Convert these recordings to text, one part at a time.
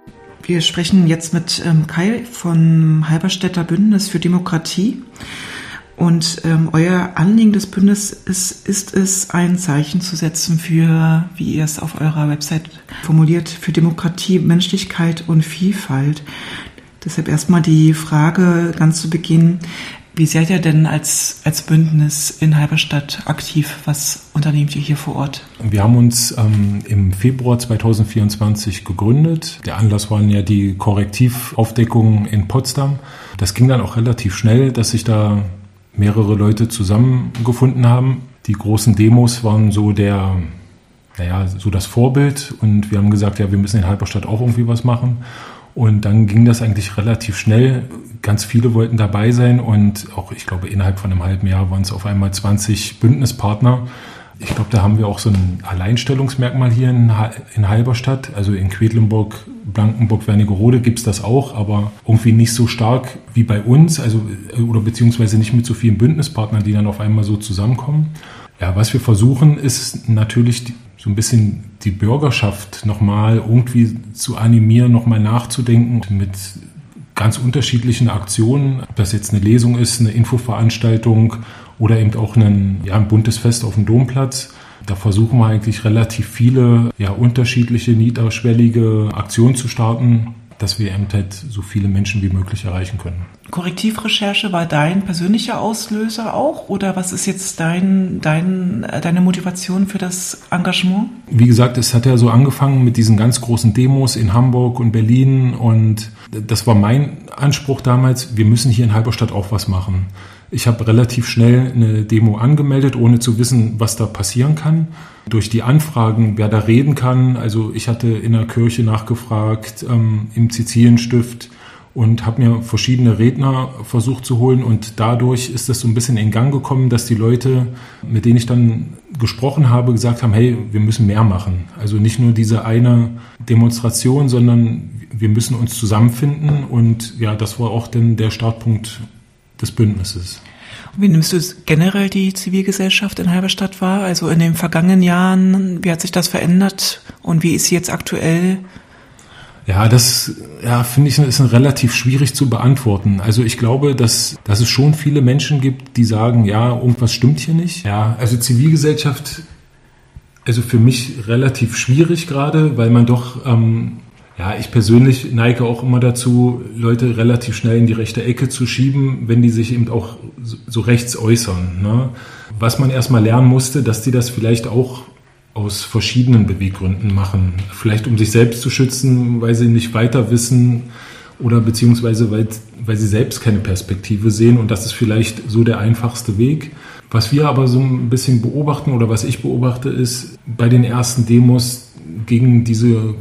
Wir sprechen jetzt mit Kai vom Halberstädter Bündnis für Demokratie. Und euer Anliegen des Bündnisses ist es, ein Zeichen zu setzen für, wie ihr es auf eurer Website formuliert, für Demokratie, Menschlichkeit und Vielfalt. Deshalb erstmal die Frage ganz zu Beginn: Wie seid ihr denn als Bündnis in Halberstadt aktiv? Was unternehmt ihr hier vor Ort? Wir haben uns im Februar 2024 gegründet. Der Anlass waren ja die Korrektivaufdeckungen in Potsdam. Das ging dann auch relativ schnell, dass sich da mehrere Leute zusammengefunden haben. Die großen Demos waren so das Vorbild, und wir haben gesagt, ja, wir müssen in Halberstadt auch irgendwie was machen. Und dann ging das eigentlich relativ schnell. Ganz viele wollten dabei sein, und auch, ich glaube, innerhalb von einem halben Jahr waren es auf einmal 20 Bündnispartner. Ich glaube, da haben wir auch so ein Alleinstellungsmerkmal hier in Halberstadt. Also in Quedlinburg, Blankenburg, Wernigerode gibt es das auch, aber irgendwie nicht so stark wie bei uns, oder beziehungsweise nicht mit so vielen Bündnispartnern, die dann auf einmal so zusammenkommen. Ja, was wir versuchen, ist natürlich so ein bisschen die Bürgerschaft nochmal irgendwie zu animieren, nochmal nachzudenken mit ganz unterschiedlichen Aktionen, ob das jetzt eine Lesung ist, eine Infoveranstaltung oder eben auch ein buntes Fest auf dem Domplatz. Da versuchen wir eigentlich relativ viele unterschiedliche, niederschwellige Aktionen zu starten, dass wir eben halt so viele Menschen wie möglich erreichen können. Korrektivrecherche war dein persönlicher Auslöser auch, oder was ist jetzt deine Motivation für das Engagement? Wie gesagt, es hat ja so angefangen mit diesen ganz großen Demos in Hamburg und Berlin, und das war mein Anspruch damals, wir müssen hier in Halberstadt auch was machen. Ich habe relativ schnell eine Demo angemeldet, ohne zu wissen, was da passieren kann. Durch die Anfragen, wer da reden kann, also ich hatte in der Kirche nachgefragt, im Sizilienstift, und habe mir verschiedene Redner versucht zu holen, und dadurch ist das so ein bisschen in Gang gekommen, dass die Leute, mit denen ich dann gesprochen habe, gesagt haben, hey, wir müssen mehr machen. Also nicht nur diese eine Demonstration, sondern wir müssen uns zusammenfinden, und ja, das war auch dann der Startpunkt des Bündnisses. Wie nimmst du generell die Zivilgesellschaft in Halberstadt wahr? Also in den vergangenen Jahren, wie hat sich das verändert und wie ist sie jetzt aktuell? Ja, das finde ich, ist relativ schwierig zu beantworten. Also ich glaube, dass es schon viele Menschen gibt, die sagen, ja, irgendwas stimmt hier nicht. Ja, also Zivilgesellschaft, also für mich relativ schwierig gerade, weil man doch, ich persönlich neige auch immer dazu, Leute relativ schnell in die rechte Ecke zu schieben, wenn die sich eben auch so rechts äußern. Ne? Was man erstmal lernen musste, dass die das vielleicht auch aus verschiedenen Beweggründen machen. Vielleicht um sich selbst zu schützen, weil sie nicht weiter wissen oder beziehungsweise weil sie selbst keine Perspektive sehen, und das ist vielleicht so der einfachste Weg. Was wir aber so ein bisschen beobachten oder was ich beobachte, ist bei den ersten Demos gegen diese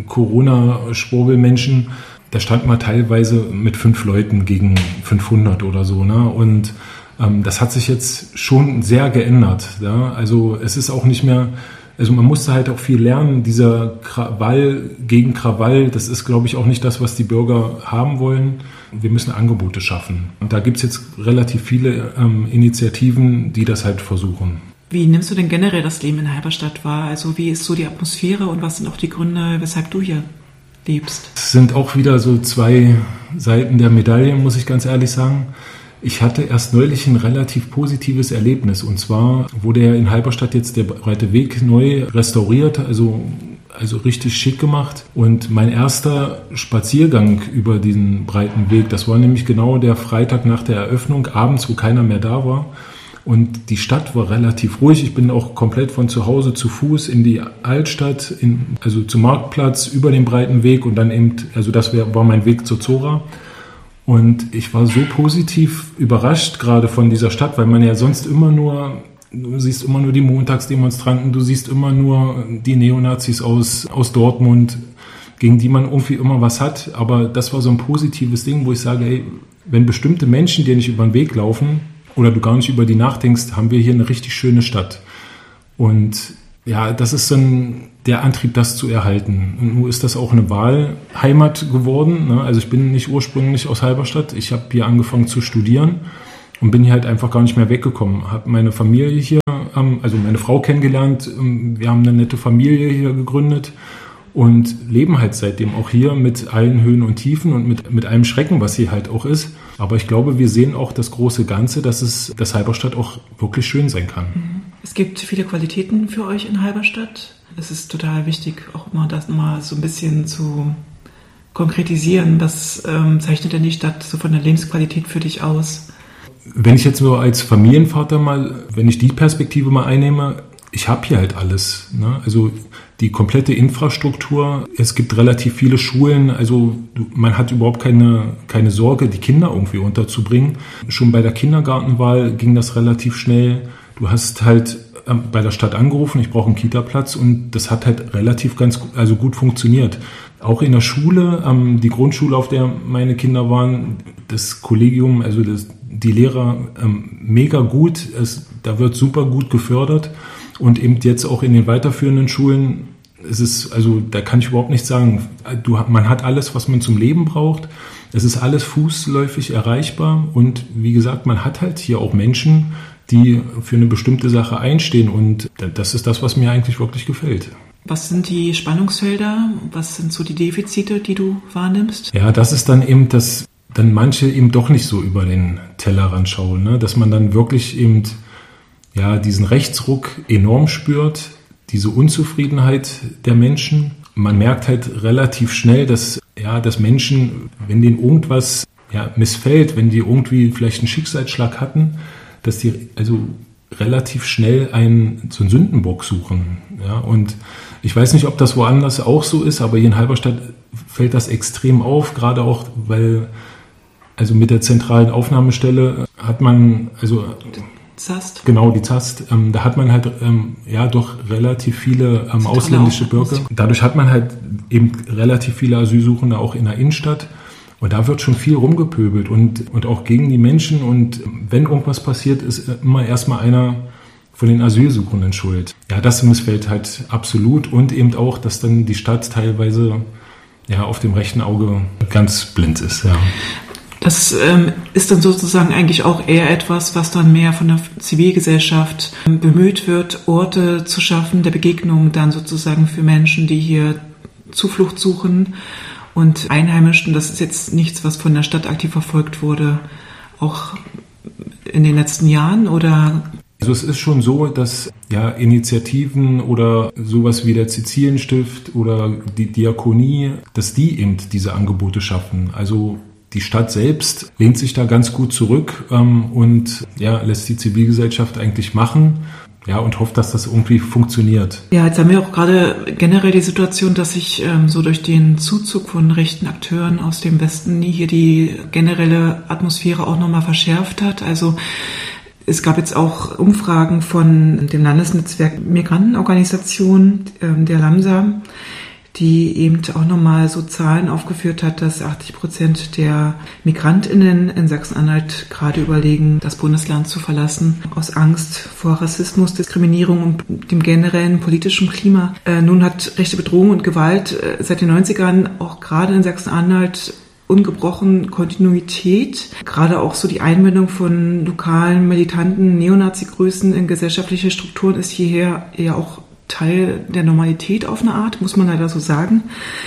Corona-Schwurbelmenschen, da stand man teilweise mit 5 Leuten gegen 500 oder so, ne? Und das hat sich jetzt schon sehr geändert. Ja? Also es ist auch nicht mehr, also man musste halt auch viel lernen, dieser Krawall gegen Krawall, das ist, glaube ich, auch nicht das, was die Bürger haben wollen. Wir müssen Angebote schaffen. Und da gibt es jetzt relativ viele Initiativen, die das halt versuchen. Wie nimmst du denn generell das Leben in Halberstadt wahr? Also wie ist so die Atmosphäre und was sind auch die Gründe, weshalb du hier lebst? Es sind auch wieder so 2 Seiten der Medaille, muss ich ganz ehrlich sagen. Ich hatte erst neulich ein relativ positives Erlebnis, und zwar wurde ja in Halberstadt jetzt der Breite Weg neu restauriert, also richtig schick gemacht, und mein erster Spaziergang über diesen breiten Weg, das war nämlich genau der Freitag nach der Eröffnung, abends, wo keiner mehr da war. Und die Stadt war relativ ruhig. Ich bin auch komplett von zu Hause zu Fuß in die Altstadt, also zum Marktplatz, über den breiten Weg, und dann eben, also das war mein Weg zur Zora. Und ich war so positiv überrascht gerade von dieser Stadt, weil man ja sonst du siehst immer nur die Montagsdemonstranten, du siehst immer nur die Neonazis aus Dortmund, gegen die man irgendwie immer was hat. Aber das war so ein positives Ding, wo ich sage, ey, wenn bestimmte Menschen dir nicht über den Weg laufen oder du gar nicht über die nachdenkst, haben wir hier eine richtig schöne Stadt. Und ja, das ist so der Antrieb, das zu erhalten. Und nun ist das auch eine Wahlheimat geworden. Ne? Also ich bin nicht ursprünglich aus Halberstadt. Ich habe hier angefangen zu studieren und bin hier halt einfach gar nicht mehr weggekommen. Habe meine Familie hier, also meine Frau kennengelernt. Wir haben eine nette Familie hier gegründet. und leben halt seitdem auch hier mit allen Höhen und Tiefen und mit allem Schrecken, was hier halt auch ist. Aber ich glaube, wir sehen auch das große Ganze, dass Halberstadt auch wirklich schön sein kann. Es gibt viele Qualitäten für euch in Halberstadt. Es ist total wichtig, auch mal das mal so ein bisschen zu konkretisieren. Was zeichnet denn die Stadt so von der Lebensqualität für dich aus? Wenn ich jetzt so als Familienvater wenn ich die Perspektive mal einnehme, ich habe hier halt alles, ne? Also die komplette Infrastruktur, es gibt relativ viele Schulen, also man hat überhaupt keine Sorge, die Kinder irgendwie unterzubringen. Schon bei der Kindergartenwahl ging das relativ schnell. Du hast halt bei der Stadt angerufen, ich brauche einen Kita-Platz, und das hat halt relativ gut funktioniert. Auch in der Schule, die Grundschule, auf der meine Kinder waren, das Kollegium, also die Lehrer, mega gut, da wird super gut gefördert. Und eben jetzt auch in den weiterführenden Schulen, da kann ich überhaupt nichts sagen. Man hat alles, was man zum Leben braucht. Es ist alles fußläufig erreichbar. Und wie gesagt, man hat halt hier auch Menschen, die für eine bestimmte Sache einstehen. Und das ist das, was mir eigentlich wirklich gefällt. Was sind die Spannungsfelder? Was sind so die Defizite, die du wahrnimmst? Ja, das ist dann eben, dass dann manche eben doch nicht so über den Tellerrand schauen, ne? Dass man dann wirklich eben diesen Rechtsruck enorm spürt, diese Unzufriedenheit der Menschen. Man merkt halt relativ schnell, dass Menschen, wenn denen irgendwas missfällt, wenn die irgendwie vielleicht einen Schicksalsschlag hatten, dass die also relativ schnell so einen Sündenbock suchen. Ja? Und ich weiß nicht, ob das woanders auch so ist, aber hier in Halberstadt fällt das extrem auf, gerade auch, weil also mit der zentralen Aufnahmestelle hat man, ZAST. Genau, die ZAST. Da hat man halt doch relativ viele ausländische Bürger. Dadurch hat man halt eben relativ viele Asylsuchende auch in der Innenstadt. Und da wird schon viel rumgepöbelt und auch gegen die Menschen. Und wenn irgendwas passiert, ist immer erstmal einer von den Asylsuchenden schuld. Ja, das missfällt halt absolut. Und eben auch, dass dann die Stadt teilweise auf dem rechten Auge ganz blind ist. Ja. Das ist dann sozusagen eigentlich auch eher etwas, was dann mehr von der Zivilgesellschaft bemüht wird, Orte zu schaffen, der Begegnung dann sozusagen für Menschen, die hier Zuflucht suchen und Einheimischen. Das ist jetzt nichts, was von der Stadt aktiv verfolgt wurde, auch in den letzten Jahren, oder? Also es ist schon so, dass Initiativen oder sowas wie der Sizilienstift oder die Diakonie, dass die eben diese Angebote schaffen. Also die Stadt selbst lehnt sich da ganz gut zurück und lässt die Zivilgesellschaft eigentlich machen und hofft, dass das irgendwie funktioniert. Ja, jetzt haben wir auch gerade generell die Situation, dass sich so durch den Zuzug von rechten Akteuren aus dem Westen hier die generelle Atmosphäre auch nochmal verschärft hat. Also es gab jetzt auch Umfragen von dem Landesnetzwerk Migrantenorganisation, der LAMSA, die eben auch nochmal so Zahlen aufgeführt hat, dass 80% der MigrantInnen in Sachsen-Anhalt gerade überlegen, das Bundesland zu verlassen, aus Angst vor Rassismus, Diskriminierung und dem generellen politischen Klima. Nun hat rechte Bedrohung und Gewalt seit den 90ern auch gerade in Sachsen-Anhalt ungebrochen Kontinuität. Gerade auch so die Einbindung von lokalen, militanten Neonazi-Größen in gesellschaftliche Strukturen ist hierher ja auch Teil der Normalität auf eine Art, muss man leider so sagen.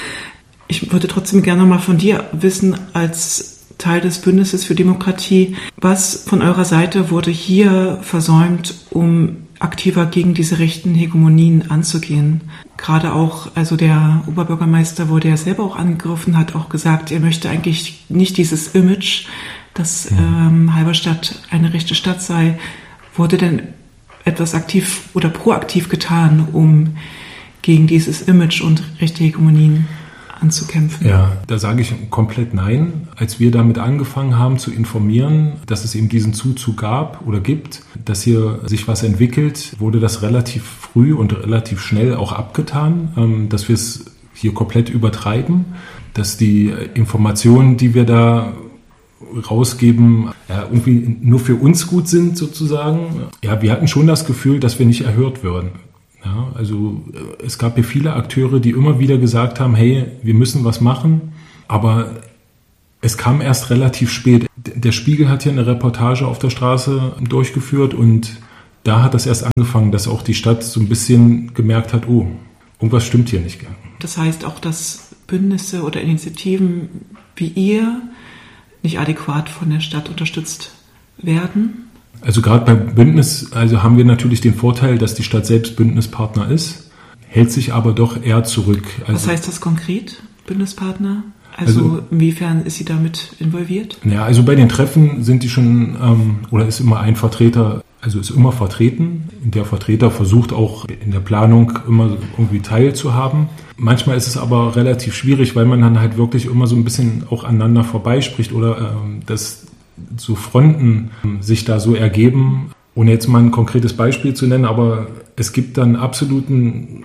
Ich würde trotzdem gerne mal von dir wissen, als Teil des Bündnisses für Demokratie, was von eurer Seite wurde hier versäumt, um aktiver gegen diese rechten Hegemonien anzugehen? Gerade auch, also der Oberbürgermeister wurde ja selber auch angegriffen, hat auch gesagt, er möchte eigentlich nicht dieses Image, dass Halberstadt eine rechte Stadt sei. Wurde denn etwas aktiv oder proaktiv getan, um gegen dieses Image und rechte Hegemonien anzukämpfen? Ja, da sage ich komplett nein. Als wir damit angefangen haben zu informieren, dass es eben diesen Zuzug gab oder gibt, dass hier sich was entwickelt, wurde das relativ früh und relativ schnell auch abgetan, dass wir es hier komplett übertreiben, dass die Informationen, die wir da rausgeben, irgendwie nur für uns gut sind sozusagen. Ja, wir hatten schon das Gefühl, dass wir nicht erhört würden. Ja, also es gab hier viele Akteure, die immer wieder gesagt haben, hey, wir müssen was machen, aber es kam erst relativ spät. Der Spiegel hat hier eine Reportage auf der Straße durchgeführt und da hat das erst angefangen, dass auch die Stadt so ein bisschen gemerkt hat, oh, irgendwas stimmt hier nicht. Das heißt auch, dass Bündnisse oder Initiativen wie ihr nicht adäquat von der Stadt unterstützt werden? Also gerade beim Bündnis, also haben wir natürlich den Vorteil, dass die Stadt selbst Bündnispartner ist, hält sich aber doch eher zurück. Was heißt das konkret, Bündnispartner? Also inwiefern ist sie damit involviert? Ja, also bei den Treffen sind die schon, oder ist immer ein Vertreter, also ist immer vertreten. Der Vertreter versucht auch in der Planung immer irgendwie teilzuhaben. Manchmal ist es aber relativ schwierig, weil man dann halt wirklich immer so ein bisschen auch aneinander vorbeispricht oder dass so Fronten sich da so ergeben. Ohne jetzt mal ein konkretes Beispiel zu nennen, aber es gibt dann absolute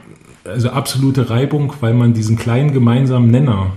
Reibung, weil man diesen kleinen gemeinsamen Nenner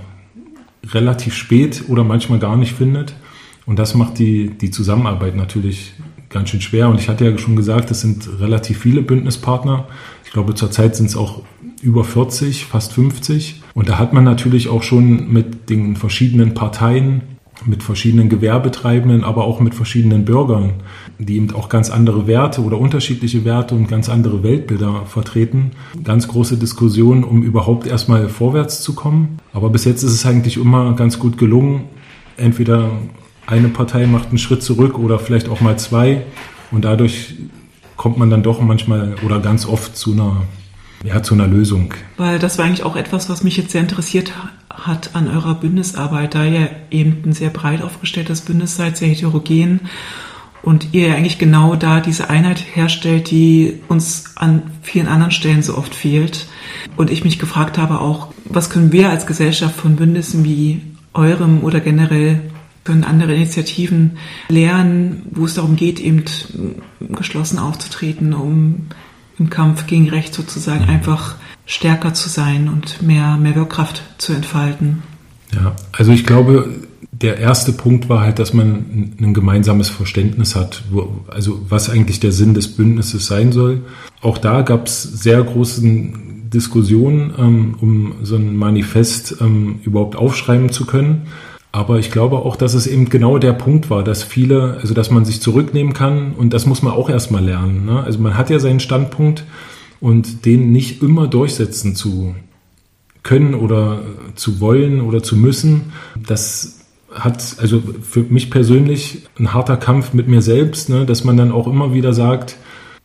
relativ spät oder manchmal gar nicht findet. Und das macht die Zusammenarbeit natürlich ganz schön schwer. Und ich hatte ja schon gesagt, es sind relativ viele Bündnispartner. Ich glaube, zurzeit sind es auch über 40, fast 50. Und da hat man natürlich auch schon mit den verschiedenen Parteien, mit verschiedenen Gewerbetreibenden, aber auch mit verschiedenen Bürgern, die eben auch ganz andere Werte oder unterschiedliche Werte und ganz andere Weltbilder vertreten. Ganz große Diskussionen, um überhaupt erstmal vorwärts zu kommen. Aber bis jetzt ist es eigentlich immer ganz gut gelungen. Entweder eine Partei macht einen Schritt zurück oder vielleicht auch mal zwei. Und dadurch kommt man dann doch manchmal oder ganz oft zu einer Lösung. Weil das war eigentlich auch etwas, was mich jetzt sehr interessiert hat an eurer Bündnisarbeit, da ihr eben ein sehr breit aufgestelltes Bündnis seid, sehr heterogen und ihr ja eigentlich genau da diese Einheit herstellt, die uns an vielen anderen Stellen so oft fehlt. Und ich mich gefragt habe auch, was können wir als Gesellschaft von Bündnissen wie eurem oder generell können andere Initiativen lernen, wo es darum geht, eben geschlossen aufzutreten, um im Kampf gegen Recht sozusagen einfach stärker zu sein und mehr Wirkkraft zu entfalten. Ja, also ich glaube, der erste Punkt war halt, dass man ein gemeinsames Verständnis hat, also was eigentlich der Sinn des Bündnisses sein soll. Auch da gab es sehr große Diskussionen, um so ein Manifest überhaupt aufschreiben zu können. Aber ich glaube auch, dass es eben genau der Punkt war, dass dass man sich zurücknehmen kann und das muss man auch erstmal lernen. Ne? Also man hat ja seinen Standpunkt und den nicht immer durchsetzen zu können oder zu wollen oder zu müssen. Das hat also für mich persönlich ein harter Kampf mit mir selbst, ne? Dass man dann auch immer wieder sagt,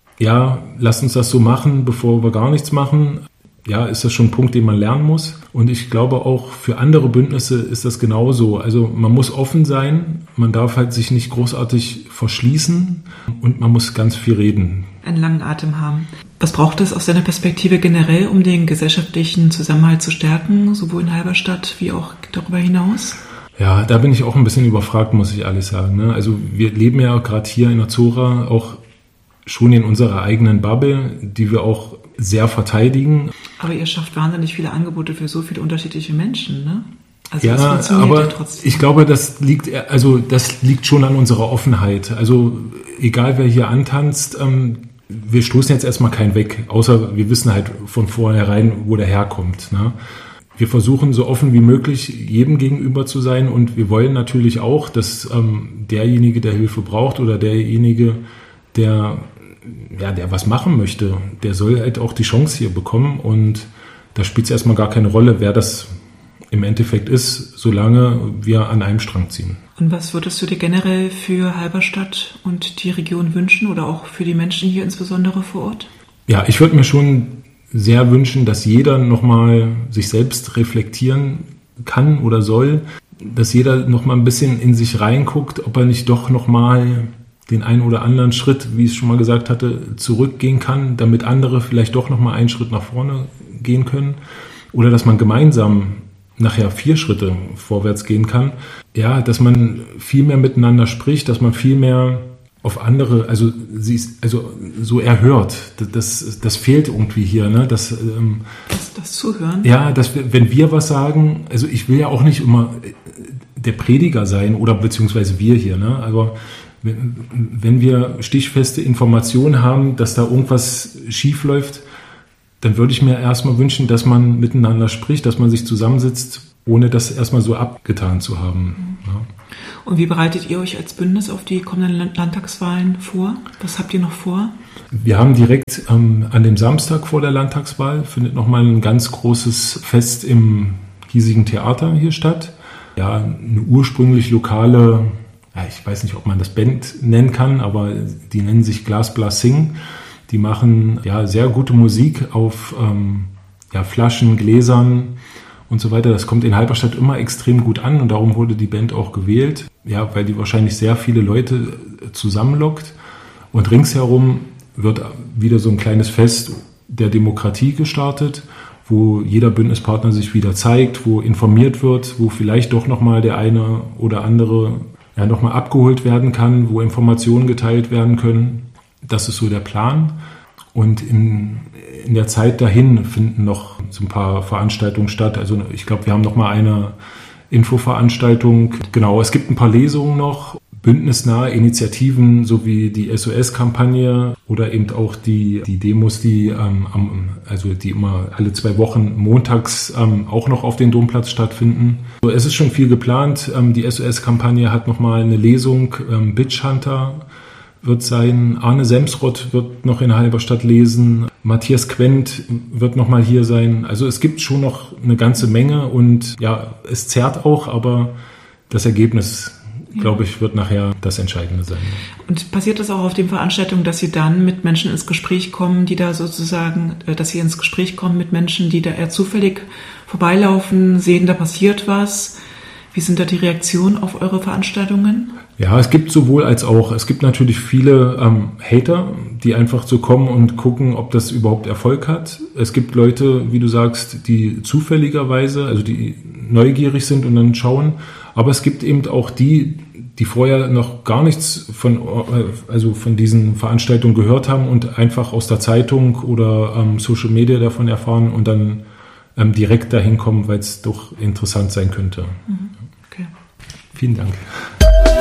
ja, lass uns das so machen, bevor wir gar nichts machen. Ja, ist das schon ein Punkt, den man lernen muss. Und ich glaube auch für andere Bündnisse ist das genauso. Also man muss offen sein, man darf halt sich nicht großartig verschließen und man muss ganz viel reden. Einen langen Atem haben. Was braucht es aus deiner Perspektive generell, um den gesellschaftlichen Zusammenhalt zu stärken, sowohl in Halberstadt wie auch darüber hinaus? Ja, da bin ich auch ein bisschen überfragt, muss ich ehrlich sagen. Ne? Also wir leben ja gerade hier in Azzurra auch schon in unserer eigenen Bubble, die wir auch sehr verteidigen. Aber ihr schafft wahnsinnig viele Angebote für so viele unterschiedliche Menschen, ne? Also ja, aber ich glaube, das liegt schon an unserer Offenheit. Also egal wer hier antanzt, wir stoßen jetzt erstmal keinen weg, außer wir wissen halt von vornherein, wo der herkommt. Ne? Wir versuchen so offen wie möglich jedem gegenüber zu sein und wir wollen natürlich auch, dass derjenige, der Hilfe braucht oder derjenige, der was machen möchte, der soll halt auch die Chance hier bekommen und da spielt es erstmal gar keine Rolle, wer das im Endeffekt ist, solange wir an einem Strang ziehen. Und was würdest du dir generell für Halberstadt und die Region wünschen oder auch für die Menschen hier insbesondere vor Ort? Ja, ich würde mir schon sehr wünschen, dass jeder nochmal sich selbst reflektieren kann oder soll, dass jeder nochmal ein bisschen in sich reinguckt, ob er nicht doch nochmal den einen oder anderen Schritt, wie ich es schon mal gesagt hatte, zurückgehen kann, damit andere vielleicht doch nochmal einen Schritt nach vorne gehen können. Oder dass man gemeinsam nachher 4 Schritte vorwärts gehen kann. Ja, dass man viel mehr miteinander spricht, dass man viel mehr auf andere, also so erhört. Das fehlt irgendwie hier, ne? Das Zuhören? Ja, wenn wir was sagen, also ich will ja auch nicht immer der Prediger sein oder beziehungsweise wir hier, ne? Aber wenn wir stichfeste Informationen haben, dass da irgendwas schief läuft, dann würde ich mir erstmal wünschen, dass man miteinander spricht, dass man sich zusammensitzt ohne das erstmal so abgetan zu haben. Ja. Und wie bereitet ihr euch als Bündnis auf die kommenden Landtagswahlen vor? Was habt ihr noch vor? Wir haben direkt an dem Samstag vor der Landtagswahl findet nochmal ein ganz großes Fest im hiesigen Theater hier statt. Ja, eine ursprünglich lokale, ich weiß nicht, ob man das Band nennen kann, aber die nennen sich Glas Blas Sing. Die machen sehr gute Musik auf Flaschen, Gläsern und so weiter. Das kommt in Halberstadt immer extrem gut an und darum wurde die Band auch gewählt, weil die wahrscheinlich sehr viele Leute zusammenlockt. Und ringsherum wird wieder so ein kleines Fest der Demokratie gestartet, wo jeder Bündnispartner sich wieder zeigt, wo informiert wird, wo vielleicht doch nochmal der eine oder andere nochmal abgeholt werden kann, wo Informationen geteilt werden können. Das ist so der Plan. Und in der Zeit dahin finden noch so ein paar Veranstaltungen statt. Also ich glaube, wir haben noch mal eine Infoveranstaltung. Genau, es gibt ein paar Lesungen noch, bündnisnahe Initiativen sowie die SOS-Kampagne oder eben auch die Demos, die die immer alle 2 Wochen montags auch noch auf den Domplatz stattfinden. So, es ist schon viel geplant. Die SOS-Kampagne hat noch mal eine Lesung, Bitch Hunter wird sein, Arne Semsrott wird noch in Halberstadt lesen, Matthias Quent wird noch mal hier sein. Also es gibt schon noch eine ganze Menge und es zerrt auch, aber das Ergebnis, glaube ich, wird nachher das Entscheidende sein. Und passiert das auch auf den Veranstaltungen, dass Sie dann mit Menschen ins Gespräch kommen, die da sozusagen, dass Sie ins Gespräch kommen mit Menschen, die da eher zufällig vorbeilaufen, sehen, da passiert was? Wie sind da die Reaktionen auf eure Veranstaltungen? Ja, es gibt sowohl als auch. Es gibt natürlich viele Hater, die einfach so kommen und gucken, ob das überhaupt Erfolg hat. Es gibt Leute, wie du sagst, die zufälligerweise, also die neugierig sind und dann schauen. Aber es gibt eben auch die vorher noch gar nichts von diesen Veranstaltungen gehört haben und einfach aus der Zeitung oder Social Media davon erfahren und dann direkt dahin kommen, weil es doch interessant sein könnte. Okay. Vielen Dank.